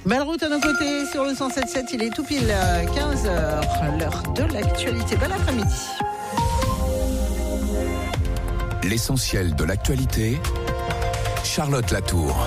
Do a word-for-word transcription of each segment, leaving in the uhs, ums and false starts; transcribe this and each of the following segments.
Belle route à nos côtés sur le cent sept sept, il est tout pile quinze heures, l'heure de l'actualité. Bon après-midi. L'essentiel de l'actualité, Charlotte Latour.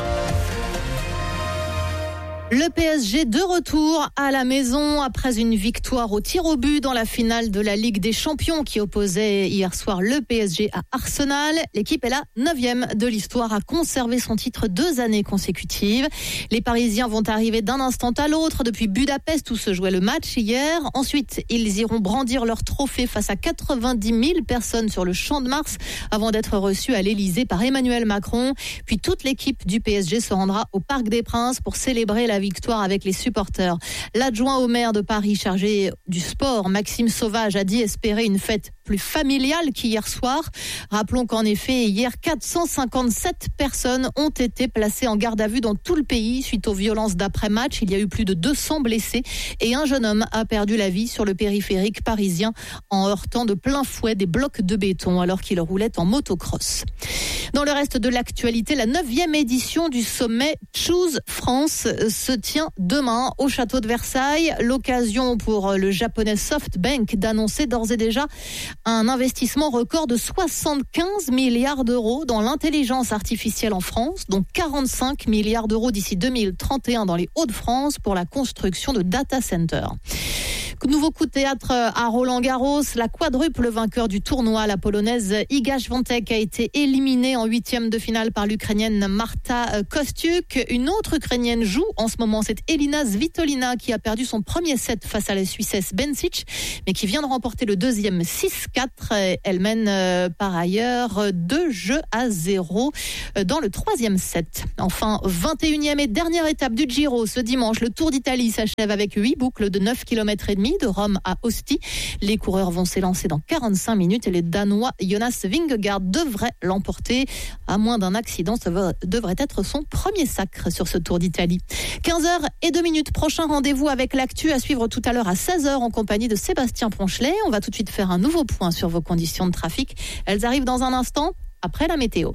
Le P S G de retour à la maison après une victoire au tir au but dans la finale de la Ligue des Champions qui opposait hier soir le P S G à Arsenal. L'équipe est la neuvième de l'histoire à conserver son titre deux années consécutives. Les Parisiens vont arriver d'un instant à l'autre depuis Budapest où se jouait le match hier. Ensuite, ils iront brandir leur trophée face à quatre-vingt-dix mille personnes sur le Champ de Mars avant d'être reçus à l'Elysée par Emmanuel Macron. Puis toute l'équipe du P S G se rendra au Parc des Princes pour célébrer la victoire avec les supporters. L'adjoint au maire de Paris chargé du sport, Maxime Sauvage, a dit espérer une fête plus familiale qu'hier soir. Rappelons qu'en effet, hier, quatre cent cinquante-sept personnes ont été placées en garde à vue dans tout le pays suite aux violences d'après-match. Il y a eu plus de deux cents blessés et un jeune homme a perdu la vie sur le périphérique parisien en heurtant de plein fouet des blocs de béton alors qu'il roulait en motocross. Dans le reste de l'actualité, la neuvième édition du sommet Choose France se tient demain au château de Versailles. L'occasion pour le japonais SoftBank d'annoncer d'ores et déjà un investissement record de soixante-quinze milliards d'euros dans l'intelligence artificielle en France, dont quarante-cinq milliards d'euros d'ici deux mille trente et un dans les Hauts-de-France pour la construction de data centers. Nouveau coup de théâtre à Roland-Garros. La quadruple vainqueur du tournoi, la polonaise Iga Świątek, a été éliminée en huitième de finale par l'Ukrainienne Marta Kostyuk. Une autre Ukrainienne joue en ce moment, c'est Elina Svitolina qui a perdu son premier set face à la Suissesse Bencic, mais qui vient de remporter le deuxième six quatre. Elle mène par ailleurs deux jeux à zéro dans le troisième set. Enfin, vingt et unième et dernière étape du Giro. Ce dimanche, le Tour d'Italie s'achève avec huit boucles de neuf kilomètres et demi de Rome à Ostie. Les coureurs vont s'élancer dans quarante-cinq minutes et les Danois Jonas Vingegaard devraient l'emporter. À moins d'un accident, ça devrait être son premier sacre sur ce Tour d'Italie. quinze heures et deux minutes. Prochain rendez-vous avec l'actu à suivre tout à l'heure à seize heures en compagnie de Sébastien Ponchelet. On va tout de suite faire un nouveau point sur vos conditions de trafic. Elles arrivent dans un instant après la météo.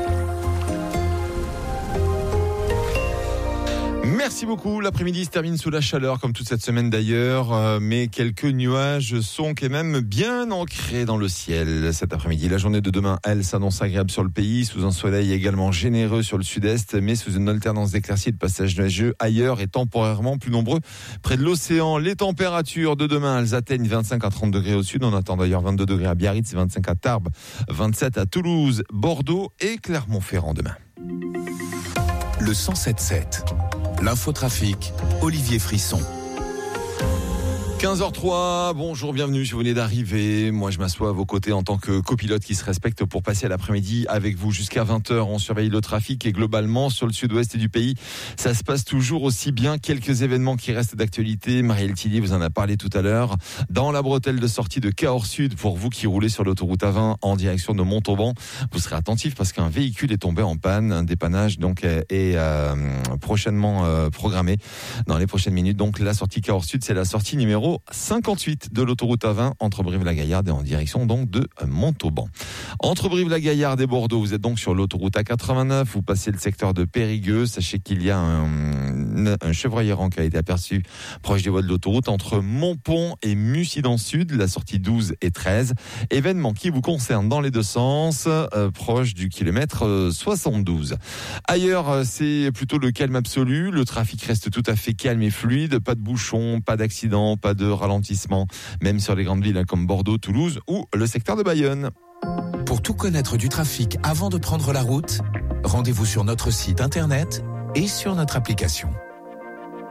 Merci beaucoup. L'après-midi se termine sous la chaleur, comme toute cette semaine d'ailleurs, euh, mais quelques nuages sont quand même bien ancrés dans le ciel cet après-midi. La journée de demain, elle, s'annonce agréable sur le pays, sous un soleil également généreux sur le sud-est, mais sous une alternance d'éclaircies et de passages nuageux ailleurs et temporairement plus nombreux près de l'océan. Les températures de demain, elles atteignent vingt-cinq à trente degrés au sud. On attend d'ailleurs vingt-deux degrés à Biarritz, vingt-cinq à Tarbes, vingt-sept à Toulouse, Bordeaux et Clermont-Ferrand demain. Le cent sept sept. L'infotrafic, Olivier Frisson. quinze heures trois, bonjour, bienvenue si vous venez d'arriver. Moi, je m'assois à vos côtés en tant que copilote qui se respecte pour passer l'après-midi avec vous jusqu'à vingt heures. On surveille le trafic et globalement, sur le sud-ouest du pays, ça se passe toujours aussi bien. Quelques événements qui restent d'actualité. Marielle Tilly vous en a parlé tout à l'heure. Dans la bretelle de sortie de Cahors Sud, pour vous qui roulez sur l'autoroute A vingt en direction de Montauban, vous serez attentifs parce qu'un véhicule est tombé en panne. Un dépannage donc est euh, prochainement euh, programmé dans les prochaines minutes. Donc la sortie Cahors Sud, c'est la sortie numéro cinquante-huit de l'autoroute A vingt entre Brive-la-Gaillarde et en direction donc de Montauban. Entre Brive-la-Gaillarde et Bordeaux, vous êtes donc sur l'autoroute A quatre-vingt-neuf, vous passez le secteur de Périgueux. Sachez qu'il y a un, un chevreuil errant qui a été aperçu proche des voies de l'autoroute entre Montpont et Mussidan Sud, la sortie douze et treize. Événement qui vous concerne dans les deux sens, euh, proche du kilomètre euh, soixante-douze. Ailleurs, euh, c'est plutôt le calme absolu. Le trafic reste tout à fait calme et fluide. Pas de bouchons, pas d'accidents, pas de ralentissement, même sur les grandes villes comme Bordeaux, Toulouse ou le secteur de Bayonne. Pour tout connaître du trafic avant de prendre la route, rendez-vous sur notre site internet et sur notre application.